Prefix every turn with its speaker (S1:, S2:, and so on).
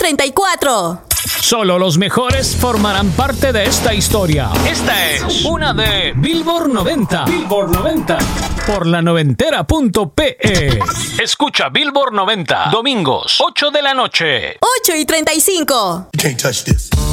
S1: 34.
S2: Solo los mejores formarán parte de esta historia. Esta es una de Billboard 90. Billboard 90. Por la noventera.pe. Escucha Billboard 90. Domingos, 8 de la noche.
S1: 8:35.
S3: You can't touch this.